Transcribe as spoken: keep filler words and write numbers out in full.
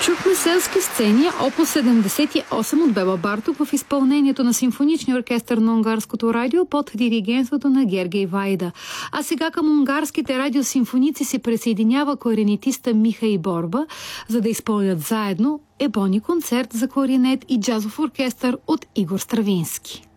Чухме селски сцени, опус седемдесет и осем от Бела Барток в изпълнението на симфоничния оркестър на Унгарското радио под диригентството на Гергей Вайда. А сега към унгарските радиосимфоници се присъединява кларинетиста Михай Борба, за да изпълнят заедно ебони концерт за кларинет и джазов оркестър от Игор Стравински.